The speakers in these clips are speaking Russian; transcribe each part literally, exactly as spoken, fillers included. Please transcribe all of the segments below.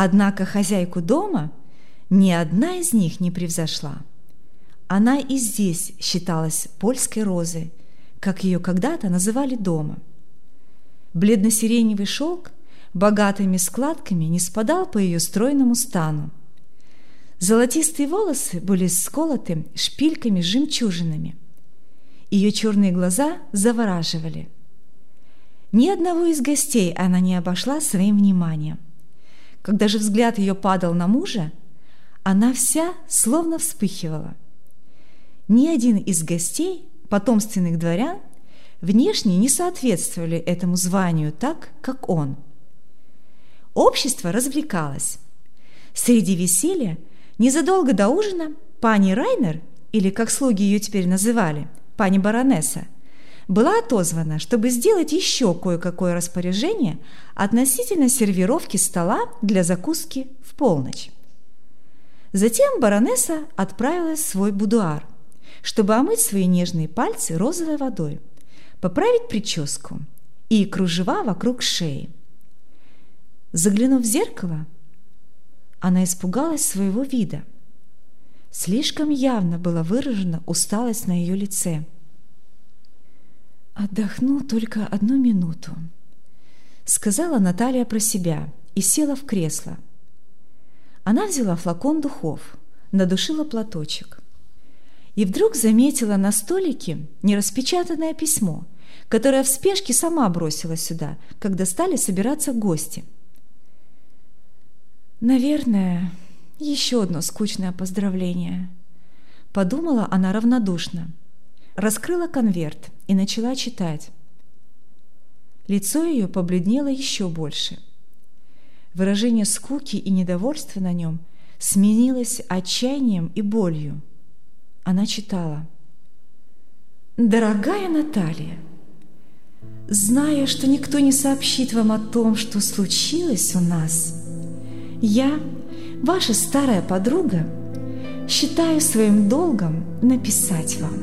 Однако хозяйку дома ни одна из них не превзошла. Она и здесь считалась польской розой, как ее когда-то называли дома. Бледно-сиреневый шелк богатыми складками не спадал по ее стройному стану. Золотистые волосы были сколоты шпильками-жемчужинами. Ее черные глаза завораживали. Ни одного из гостей она не обошла своим вниманием. Когда же взгляд ее падал на мужа, она вся словно вспыхивала. Ни один из гостей, потомственных дворян, внешне не соответствовали этому званию так, как он. Общество развлекалось. Среди веселья незадолго до ужина пани Райнер, или, как слуги ее теперь называли, пани баронесса, была отозвана, чтобы сделать еще кое-какое распоряжение относительно сервировки стола для закуски в полночь. Затем баронесса отправилась в свой будуар, чтобы омыть свои нежные пальцы розовой водой, поправить прическу и кружева вокруг шеи. Заглянув в зеркало, она испугалась своего вида. Слишком явно была выражена усталость на ее лице. «Отдохну только одну минуту», — сказала Наталья про себя и села в кресло. Она взяла флакон духов, надушила платочек и вдруг заметила на столике нераспечатанное письмо, которое в спешке сама бросила сюда, когда стали собираться гости. «Наверное, еще одно скучное поздравление», — подумала она равнодушно. Раскрыла конверт и начала читать. Лицо ее побледнело еще больше. Выражение скуки и недовольства на нем сменилось отчаянием и болью. Она читала: «Дорогая Наталья, зная, что никто не сообщит вам о том, что случилось у нас, я, ваша старая подруга, считаю своим долгом написать вам.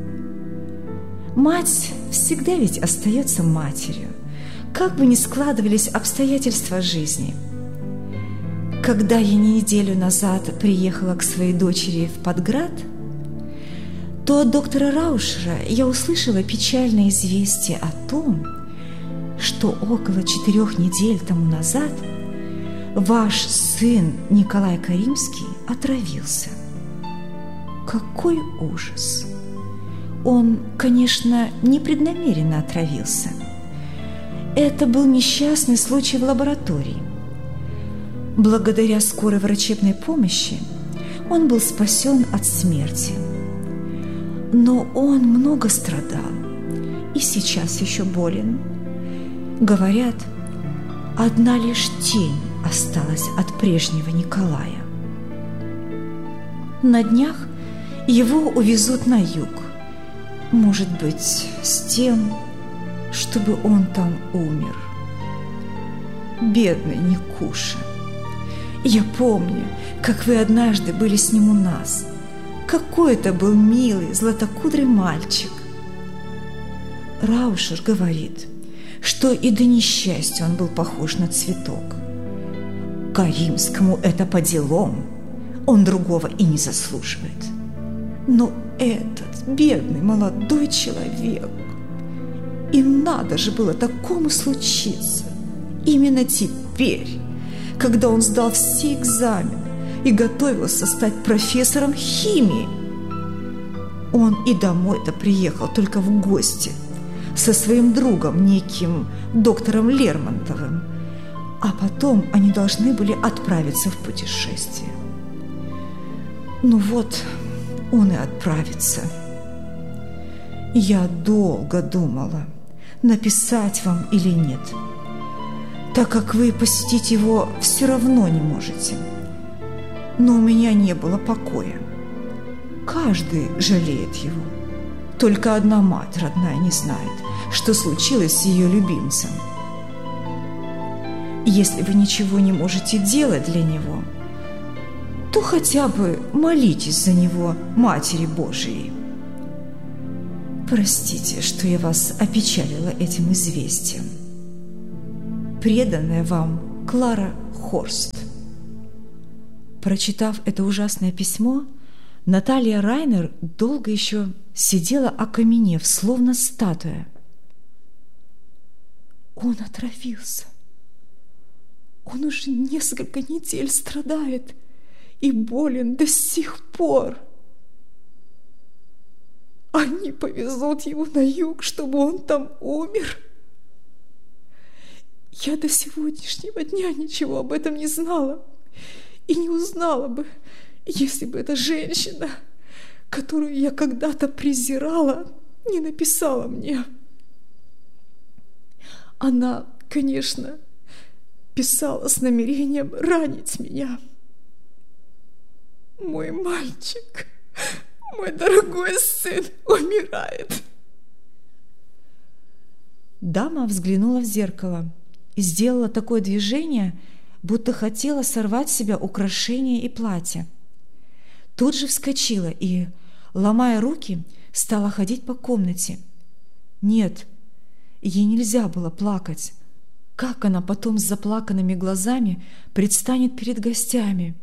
Мать всегда ведь остается матерью, как бы ни складывались обстоятельства жизни. Когда я неделю назад приехала к своей дочери в Подград, то от доктора Раушера я услышала печальное известие о том, что около четырех недель тому назад ваш сын Николай Каримский отравился. Какой ужас! Он, конечно, непреднамеренно отравился. Это был несчастный случай в лаборатории. Благодаря скорой врачебной помощи он был спасен от смерти. Но он много страдал и сейчас еще болен. Говорят, одна лишь тень осталась от прежнего Николая. На днях его увезут на юг, может быть, с тем, чтобы он там умер. Бедный Никуша! Я помню, как вы однажды были с ним у нас. Какой это был милый, златокудрый мальчик. Раушер говорит, что и до несчастья он был похож на цветок. Каримскому это по делам, он другого и не заслуживает. Но этот бедный молодой человек, и надо же было такому случиться именно теперь, когда он сдал все экзамены и готовился стать профессором химии. Он и домой-то приехал только в гости со своим другом, неким доктором Лермонтовым, а потом они должны были отправиться в путешествие. Ну вот, он и отправится. Я долго думала, написать вам или нет, так как вы посетить его все равно не можете. Но у меня не было покоя. Каждый жалеет его. Только одна мать родная не знает, что случилось с ее любимцем. Если вы ничего не можете делать для него, то хотя бы молитесь за него Матери Божией. Простите, что я вас опечалила этим известием. Преданная вам Клара Хорст. Прочитав это ужасное письмо, Наталья Райнер долго еще сидела окаменев, словно статуя. Он отравился. Он уже несколько недель страдает и болен до сих пор. Они повезут его на юг, чтобы он там умер. Я до сегодняшнего дня ничего об этом не знала и не узнала бы, если бы эта женщина, которую я когда-то презирала, не написала мне. Она, конечно, писала с намерением ранить меня. Мой мальчик, мой дорогой сын умирает. Дама взглянула в зеркало и сделала такое движение, будто хотела сорвать с себя украшения и платье. Тут же вскочила и, ломая руки, стала ходить по комнате. Нет, ей нельзя было плакать. Как она потом с заплаканными глазами предстанет перед гостями?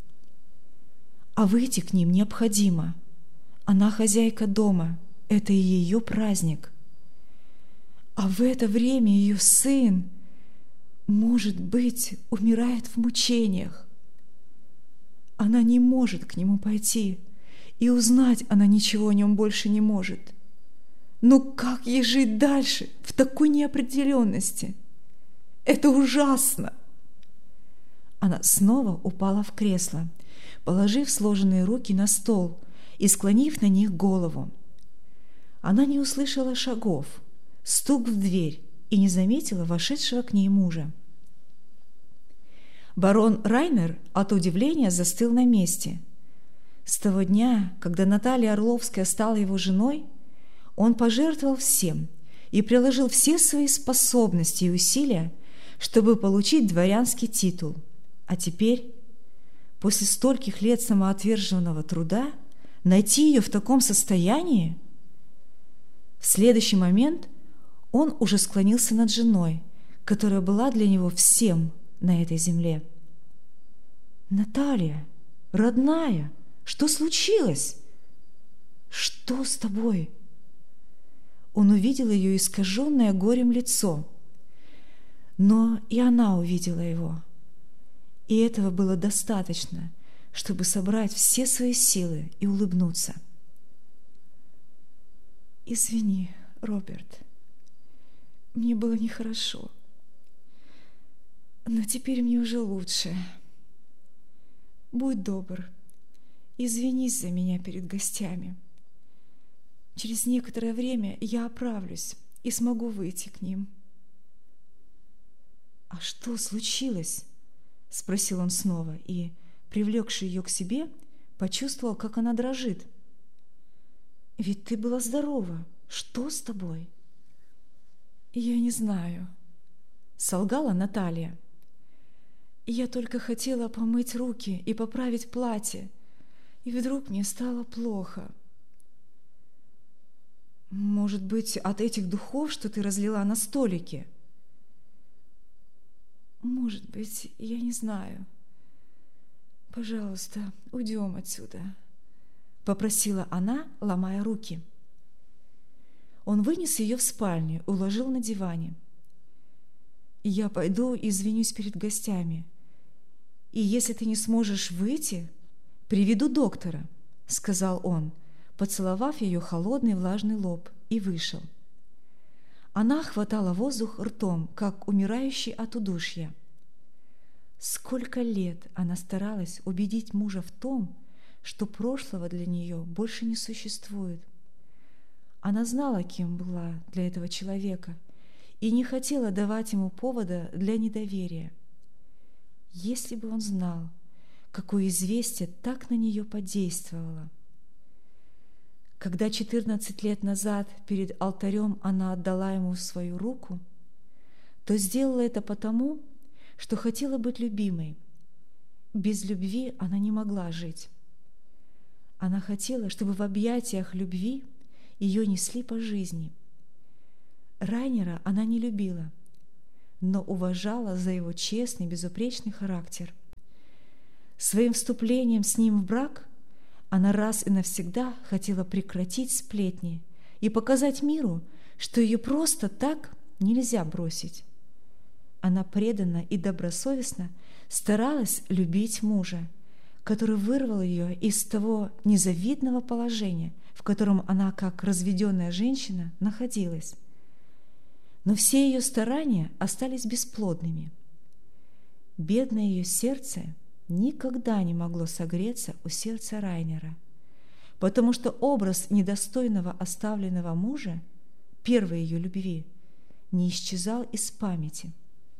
А выйти к ним необходимо. Она хозяйка дома, это и ее праздник. А в это время ее сын, может быть, умирает в мучениях. Она не может к нему пойти, и узнать она ничего о нем больше не может. Но как ей жить дальше в такой неопределенности? Это ужасно! Она снова упала в кресло, положив сложенные руки на стол и склонив на них голову. Она не услышала шагов, стук в дверь и не заметила вошедшего к ней мужа. Барон Райнер от удивления застыл на месте. С того дня, когда Наталья Орловская стала его женой, он пожертвовал всем и приложил все свои способности и усилия, чтобы получить дворянский титул. А теперь, после стольких лет самоотверженного труда, найти ее в таком состоянии? В следующий момент он уже склонился над женой, которая была для него всем на этой земле. «Наталья, родная, что случилось? Что с тобой?» Он увидел ее искаженное горем лицо, но и она увидела его. И этого было достаточно, чтобы собрать все свои силы и улыбнуться. «Извини, Роберт, мне было нехорошо, но теперь мне уже лучше. Будь добр, извинись за меня перед гостями. Через некоторое время я оправлюсь и смогу выйти к ним». «А что случилось?» — спросил он снова и, привлекший ее к себе, почувствовал, как она дрожит. «Ведь ты была здорова. Что с тобой?» «Я не знаю», — солгала Наталья. «Я только хотела помыть руки и поправить платье, и вдруг мне стало плохо». «Может быть, от этих духов, что ты разлила на столике?» «Может быть, я не знаю. Пожалуйста, уйдем отсюда», — попросила она, ломая руки. Он вынес ее в спальню, уложил на диване. «Я пойду и извинюсь перед гостями. И если ты не сможешь выйти, приведу доктора», — сказал он, поцеловав ее холодный влажный лоб, и вышел. Она хватала воздух ртом, как умирающий от удушья. Сколько лет она старалась убедить мужа в том, что прошлого для нее больше не существует. Она знала, кем была для этого человека, и не хотела давать ему повода для недоверия. Если бы он знал, какое известие так на нее подействовало. Когда четырнадцать лет назад перед алтарем она отдала ему свою руку, то сделала это потому, что хотела быть любимой. Без любви она не могла жить. Она хотела, чтобы в объятиях любви ее несли по жизни. Райнера она не любила, но уважала за его честный, безупречный характер. Своим вступлением с ним в брак она раз и навсегда хотела прекратить сплетни и показать миру, что ее просто так нельзя бросить. Она преданно и добросовестно старалась любить мужа, который вырвал ее из того незавидного положения, в котором она, как разведенная женщина, находилась. Но все ее старания остались бесплодными. Бедное ее сердце никогда не могло согреться у сердца Райнера, потому что образ недостойного оставленного мужа, первой ее любви, не исчезал из памяти.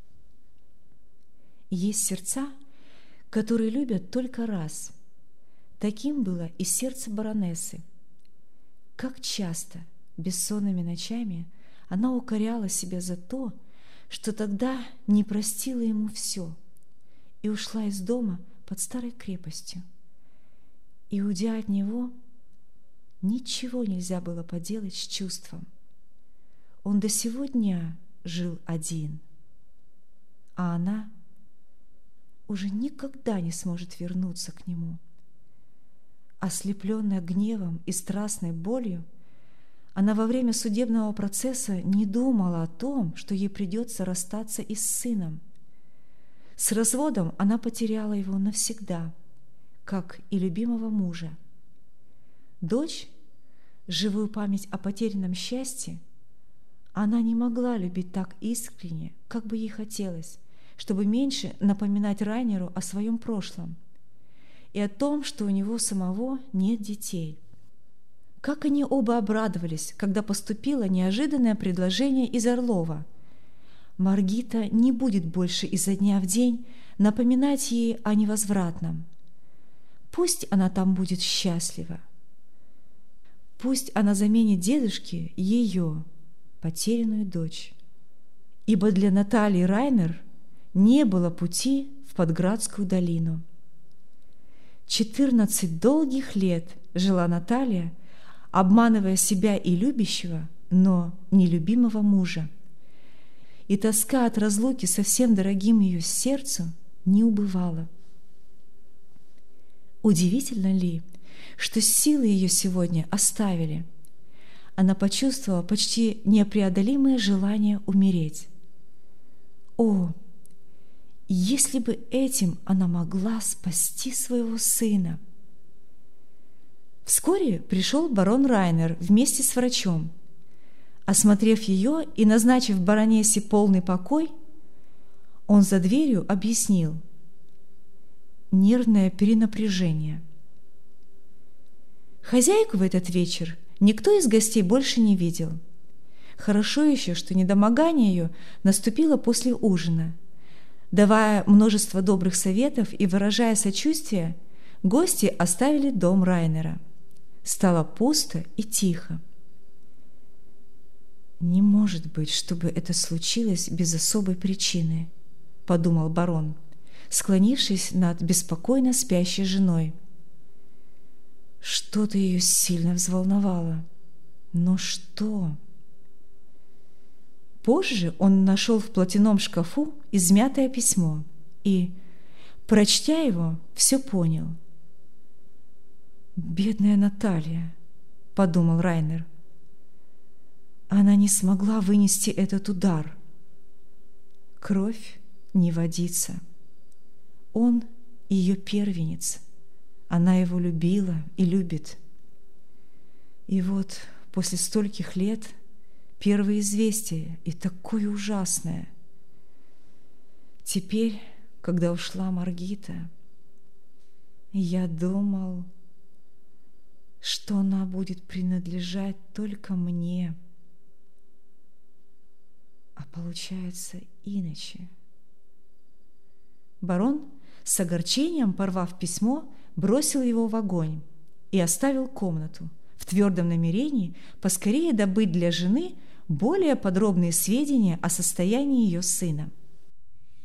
Есть сердца, которые любят только раз. Таким было и сердце баронессы. Как часто бессонными ночами она укоряла себя за то, что тогда не простила ему все и ушла из дома под старой крепостью. И, уйдя от него, ничего нельзя было поделать с чувством. Он до сего дня жил один, а она уже никогда не сможет вернуться к нему. Ослепленная гневом и страстной болью, она во время судебного процесса не думала о том, что ей придется расстаться и с сыном. С разводом она потеряла его навсегда, как и любимого мужа. Дочь, живую память о потерянном счастье, она не могла любить так искренне, как бы ей хотелось, чтобы меньше напоминать Райнеру о своем прошлом и о том, что у него самого нет детей. Как они оба обрадовались, когда поступило неожиданное предложение из Орлова. Маргита не будет больше изо дня в день напоминать ей о невозвратном. Пусть она там будет счастлива. Пусть она заменит дедушке ее, потерянную дочь. Ибо для Натальи Райнер не было пути в Подградскую долину. Четырнадцать долгих лет жила Наталья, обманывая себя и любящего, но нелюбимого мужа. И тоска от разлуки со всем дорогим ее сердцу не убывала. Удивительно ли, что силы ее сегодня оставили? Она почувствовала почти непреодолимое желание умереть. О, если бы этим она могла спасти своего сына! Вскоре пришел барон Райнер вместе с врачом. Осмотрев ее и назначив баронессе полный покой, он за дверью объяснил: нервное перенапряжение. Хозяйку в этот вечер никто из гостей больше не видел. Хорошо еще, что недомогание ее наступило после ужина. Давая множество добрых советов и выражая сочувствие, гости оставили дом Райнера. Стало пусто и тихо. «Не может быть, чтобы это случилось без особой причины», — подумал барон, склонившись над беспокойно спящей женой. Что-то ее сильно взволновало. Но что? Позже он нашел в платяном шкафу измятое письмо и, прочтя его, все понял. «Бедная Наталья», — подумал Райнер. Она не смогла вынести этот удар. Кровь не водится. Он ее первенец. Она его любила и любит. И вот после стольких лет первое известие, и такое ужасное. Теперь, когда ушла Маргита, я думал, что она будет принадлежать только мне. А получается иначе. Барон, с огорчением порвав письмо, бросил его в огонь и оставил комнату в твердом намерении поскорее добыть для жены более подробные сведения о состоянии ее сына.